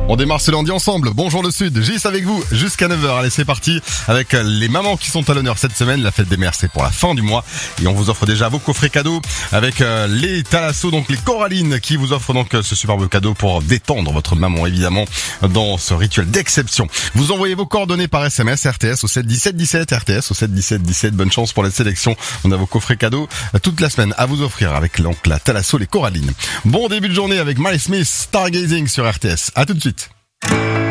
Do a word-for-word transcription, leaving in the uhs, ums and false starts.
On démarre ce lundi ensemble. Bonjour le Sud, Gis avec vous jusqu'à neuf heures. Allez, c'est parti avec les mamans qui sont à l'honneur cette semaine. La fête des mères, c'est pour la fin du mois. Et on vous offre déjà vos coffrets cadeaux avec les Thalasso, donc les Corallines, qui vous offrent donc ce superbe cadeau pour détendre votre maman, évidemment, dans ce rituel d'exception. Vous envoyez vos coordonnées par S M S, R T S au sept dix-sept dix-sept, R T S au sept dix-sept dix-sept. Bonne chance pour la sélection. On a vos coffrets cadeaux toute la semaine à vous offrir avec donc la Thalasso, les Corallines. Bon début de journée avec Miles Smith, Stargazing sur R T S. À tout de suite.